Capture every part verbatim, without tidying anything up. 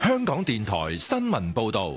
香港電台新聞報道。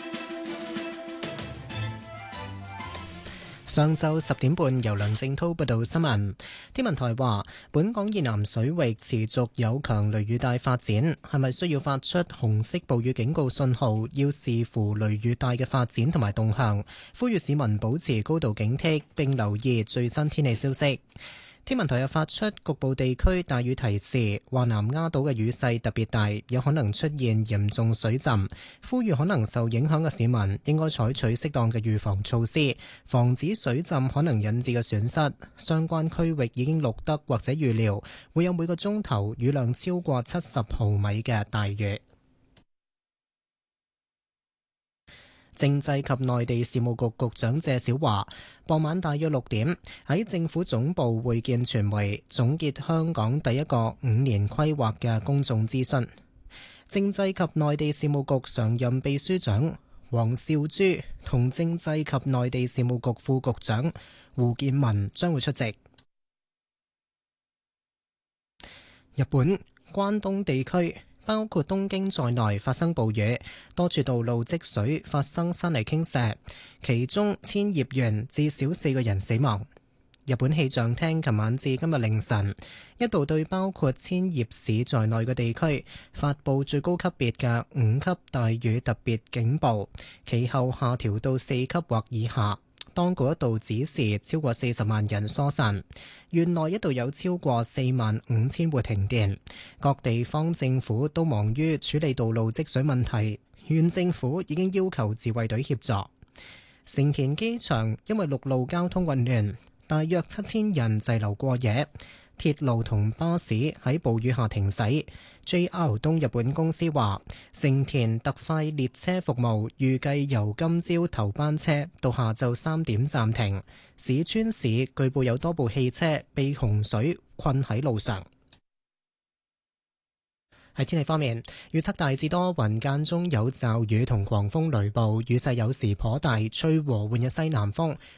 上晝十點半，由梁正濤報道新聞。天文台話，本港以南水域持續有強雷雨帶發展，係咪需要發出紅色暴雨警告信號，要視乎雷雨帶嘅發展同埋動向。呼籲市民保持高度警惕，並留意最新天氣消息。天文台又發出局部地區大雨提示，話南丫島嘅雨勢特別大，有可能出現嚴重水浸。呼籲可能受影響嘅市民應該採取適當嘅預防措施，防止水浸可能引致嘅損失。相關區域已經錄得或者預料會有每個鐘頭雨量超過七十毫米嘅大雨。政制及內地事務局局長謝小華傍晚大約六點喺政府總部會見傳媒，總結香港第一個五年規劃嘅公眾諮詢。政制及內地事務局常任秘書長王兆珠同政制及內地事務局副局長胡建文將會出席。日本關東地區包括東京在內發生暴雨，多處道路積水，發生山泥傾瀉，其中千葉縣至少四個人死亡。日本氣象廳琴晚至今日凌晨一度對包括千葉市在內嘅地區發布最高級別嘅五級大雨特別警報，其後下調到四級或以下。當局一度指示超過四十萬人疏散，縣內一度有超過四萬五千戶停電，各地方政府都忙於處理道路積水問題，縣政府已經要求自衛隊協助。成田機場因為陸路交通混亂，大約七千人滯留過夜，鐵路同巴士喺暴雨下停駛。J R 東日本公司話，成田特快列車服務預計由今朝頭班車到下晝三點暫停。市川市據報有多部汽車被洪水困喺路上。喺天氣方面，預測大致多雲，間中有驟雨同狂風雷暴，雨勢有時頗大，吹和緩嘅西南風。